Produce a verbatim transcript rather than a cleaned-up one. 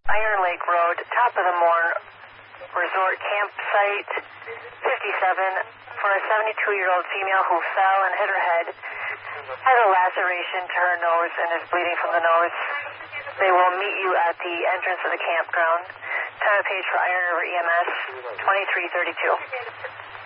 Iron Lake Road, top of the Morn Resort Campsite fifty-seven for a seventy-two-year-old female who fell and hit her head, has a laceration to her nose and is bleeding from the nose. They will meet you at the entrance of the campground. Time of page for Iron River E M S, twenty-three thirty-two.